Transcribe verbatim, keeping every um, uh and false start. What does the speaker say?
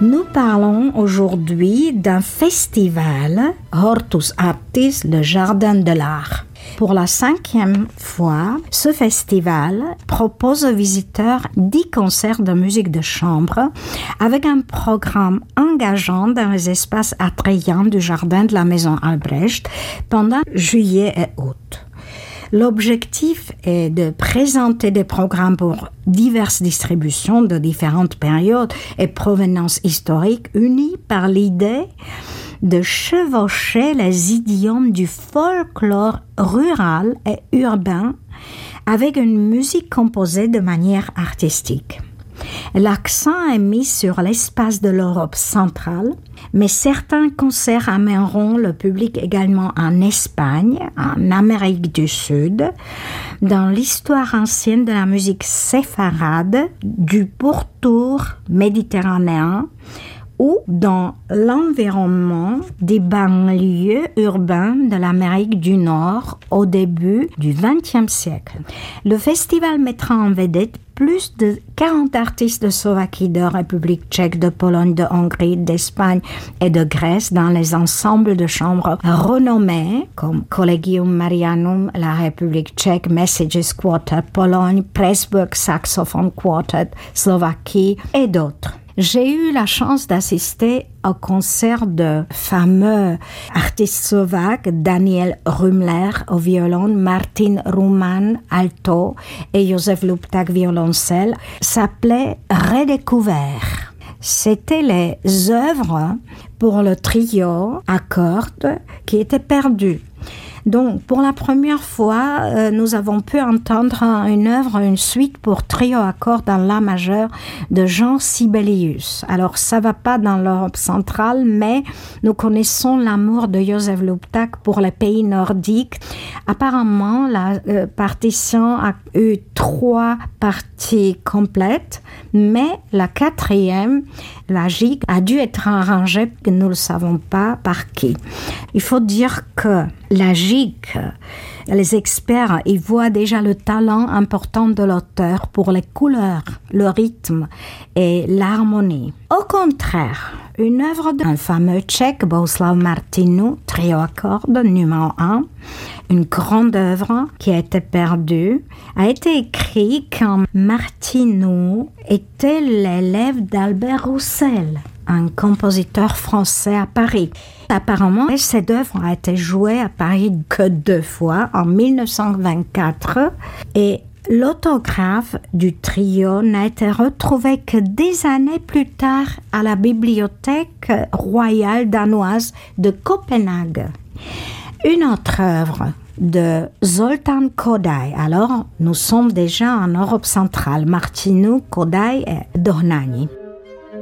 Nous parlons aujourd'hui d'un festival, Hortus Artis, le Jardin de l'Art. Pour la cinquième fois, ce festival propose aux visiteurs dix concerts de musique de chambre avec un programme engageant dans les espaces attrayants du jardin de la Maison Albrecht pendant juillet et août. L'objectif est de présenter des programmes pour diverses distributions de différentes périodes et provenances historiques unis par l'idée de chevaucher les idiomes du folklore rural et urbain avec une musique composée de manière artistique. L'accent est mis sur l'espace de l'Europe centrale, mais certains concerts amèneront le public également en Espagne, en Amérique du Sud, dans l'histoire ancienne de la musique séfarade, du pourtour méditerranéen, ou dans l'environnement des banlieues urbaines de l'Amérique du Nord au début du vingtième siècle. Le festival mettra en vedette plus de quarante artistes de Slovaquie, de République tchèque, de Pologne, de Hongrie, d'Espagne et de Grèce dans les ensembles de chambre renommés comme Collegium Marianum, la République tchèque, Messages Quartet, Pologne, Pressburg Saxophone Quartet, Slovaquie et d'autres. J'ai eu la chance d'assister au concert de fameux artistes slovaques Daniel Rumler au violon, Martin Ruman alto et Josef Lupták violoncelle, s'appelait Redécouvert. C'était les œuvres pour le trio à cordes qui étaient perdues. Donc, pour la première fois, euh, nous avons pu entendre une œuvre, une suite pour trio à cordes dans la majeur de Jean Sibelius. Alors, ça va pas dans l'Europe centrale, mais nous connaissons l'amour de Josef Lupták pour les pays nordiques. Apparemment, la euh, partition a eu trois parties complètes, mais la quatrième, la gigue, a dû être arrangée, nous ne le savons pas par qui. Il faut dire que la gigue, les experts y voient déjà le talent important de l'auteur pour les couleurs, le rythme et l'harmonie. Au contraire, une œuvre d'un fameux tchèque, Bohuslav Martinů, trio à cordes numéro un, une grande œuvre qui a été perdue, a été écrite quand Martinů était l'élève d'Albert Roussel, un compositeur français à Paris. Apparemment, cette œuvre a été jouée à Paris que deux fois, en dix-neuf cent vingt-quatre, et l'autographe du trio n'a été retrouvé que des années plus tard à la Bibliothèque royale danoise de Copenhague. Une autre œuvre de Zoltán Kodály. Alors, nous sommes déjà en Europe centrale. Martinů, Kodály et Dohnányi.